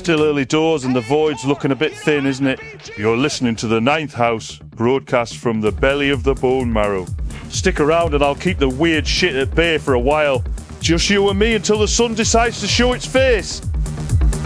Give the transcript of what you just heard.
still early doors and the void's looking a bit thin, isn't it? You're listening to the Ninth House, broadcast from the belly of the bone marrow. Stick around and I'll keep the weird shit at bay for a while. Just you and me until the sun decides to show its face.